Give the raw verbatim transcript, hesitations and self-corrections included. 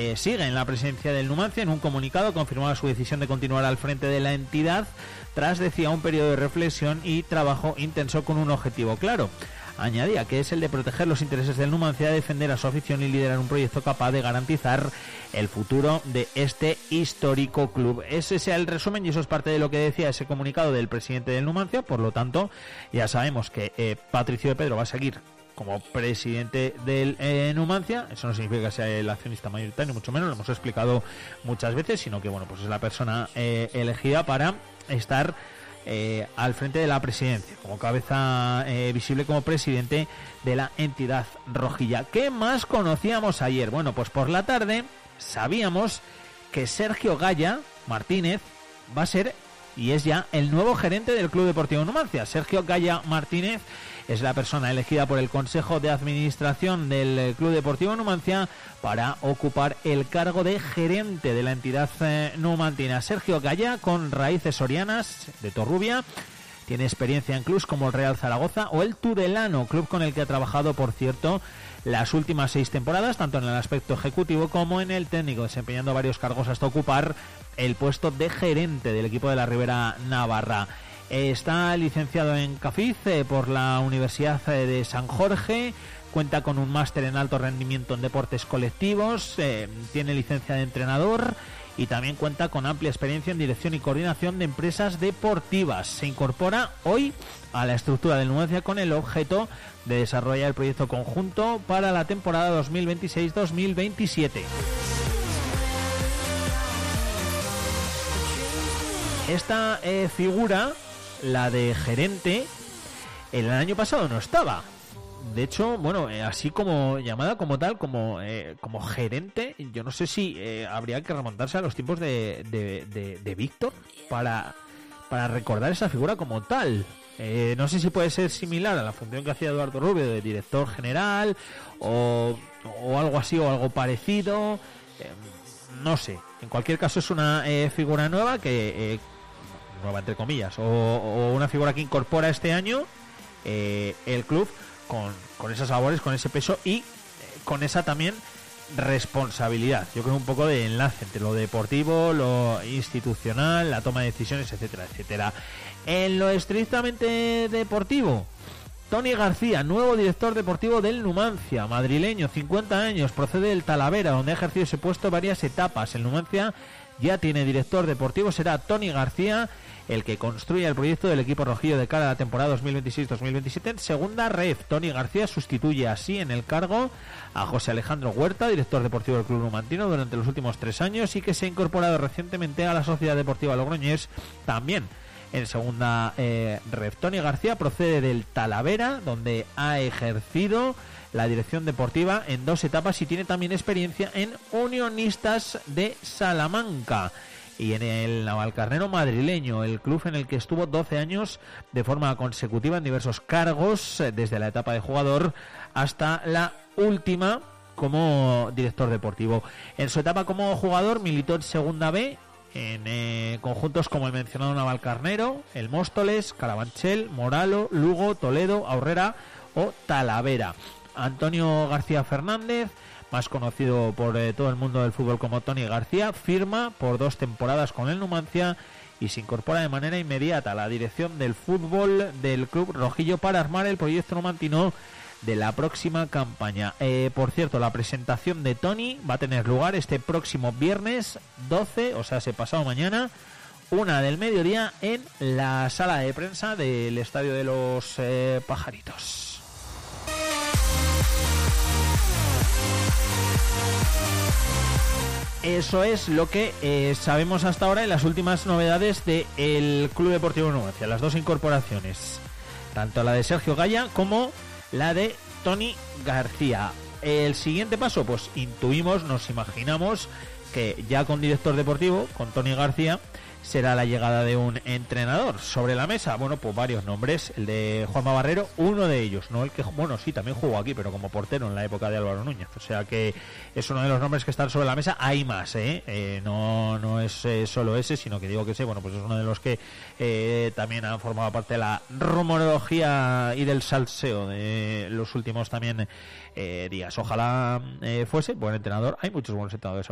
eh, sigue en la presidencia del Numancia. En un comunicado confirmaba su decisión de continuar al frente de la entidad tras, decía, un periodo de reflexión y trabajo intenso con un objetivo claro. Añadía que es el de proteger los intereses del Numancia, defender a su afición y liderar un proyecto capaz de garantizar el futuro de este histórico club. Ese sea el resumen y eso es parte de lo que decía ese comunicado del presidente del Numancia. Por lo tanto, ya sabemos que eh, Patricio de Pedro va a seguir como presidente del eh, Numancia. Eso no significa que sea el accionista mayoritario, mucho menos, lo hemos explicado muchas veces, sino que bueno, pues es la persona eh, elegida para estar Eh, al frente de la presidencia, como cabeza eh, visible como presidente de la entidad rojilla. ¿Qué más conocíamos ayer? Bueno, pues por la tarde sabíamos que Sergio Gaya Martínez va a ser y es ya el nuevo gerente del Club Deportivo Numancia. Sergio Gaya Martínez es la persona elegida por el Consejo de Administración del Club Deportivo Numancia para ocupar el cargo de gerente de la entidad eh, numantina. Sergio Gaya, con raíces sorianas de Torrubia, tiene experiencia en clubes como el Real Zaragoza o el Tudelano, club con el que ha trabajado, por cierto, las últimas seis temporadas, tanto en el aspecto ejecutivo como en el técnico, desempeñando varios cargos hasta ocupar el puesto de gerente del equipo de la Ribera Navarra. Está licenciado en CAFIZ eh, por la Universidad de San Jorge, cuenta con un máster en alto rendimiento en deportes colectivos, eh, tiene licencia de entrenador y también cuenta con amplia experiencia en dirección y coordinación de empresas deportivas. Se incorpora hoy a la estructura del Numancia con el objeto de desarrollar el proyecto conjunto para la temporada dos mil veintiséis dos mil veintisiete. Esta eh, figura, la de gerente, el año pasado no estaba. De hecho, bueno, eh, así como llamada como tal, como eh, como gerente, yo no sé si eh, habría que remontarse a los tiempos de, de, de, de Víctor para, para recordar esa figura como tal. Eh, no sé si puede ser similar a la función que hacía Eduardo Rubio de director general o, o algo así o algo parecido. Eh, no sé. En cualquier caso es una eh, figura nueva que... Eh, nueva entre comillas, o, o una figura que incorpora este año eh, el club con, con esas labores, con ese peso y eh, con esa también responsabilidad. Yo creo un poco de enlace entre lo deportivo, lo institucional, la toma de decisiones, etcétera, etcétera. En lo estrictamente deportivo, Tony García, nuevo director deportivo del Numancia, madrileño, cincuenta años, procede del Talavera, donde ha ejercido ese puesto varias etapas. El Numancia ya tiene director deportivo, será Tony García el que construya el proyecto del equipo rojillo de cara a la temporada dos mil veintiséis dos mil veintisiete en segunda ref. Tony García sustituye así en el cargo a José Alejandro Huerta, director deportivo del club numantino durante los últimos tres años y que se ha incorporado recientemente a la Sociedad Deportiva Logroñés también en segunda eh, ref. Tony García procede del Talavera, donde ha ejercido la dirección deportiva en dos etapas y tiene también experiencia en Unionistas de Salamanca y en el Navalcarnero madrileño, el club en el que estuvo doce años de forma consecutiva en diversos cargos, desde la etapa de jugador hasta la última como director deportivo. En su etapa como jugador militó en segunda B en eh, conjuntos como el mencionado Navalcarnero, el Móstoles, Carabanchel, Moralo, Lugo, Toledo, Aurrera o Talavera. Antonio García Fernández, más conocido por eh, todo el mundo del fútbol como Tony García, firma por dos temporadas con el Numancia y se incorpora de manera inmediata a la dirección del fútbol del club rojillo para armar el proyecto numantino de la próxima campaña. Eh, por cierto, la presentación de Tony va a tener lugar este próximo viernes doce, o sea, se pasado mañana, una del mediodía, en la sala de prensa del Estadio de los eh, Pajaritos. Eso es lo que eh, sabemos hasta ahora en las últimas novedades del Club Deportivo Numancia, las dos incorporaciones, tanto la de Sergio Gaya como la de Tony García. El siguiente paso, pues intuimos, nos imaginamos que ya con director deportivo, con Tony García, será la llegada de un entrenador. Sobre la mesa, bueno, pues varios nombres. El de Juanma Barrero, uno de ellos, no el que, bueno, sí, también jugó aquí, pero como portero en la época de Álvaro Núñez. O sea que es uno de los nombres que están sobre la mesa. Hay más, ¿eh? eh no, no es eh, solo ese, sino que digo que ese, bueno, pues es uno de los que eh, también han formado parte de la rumorología y del salseo de los últimos también eh, días. Ojalá eh, fuese buen entrenador. Hay muchos buenos entrenadores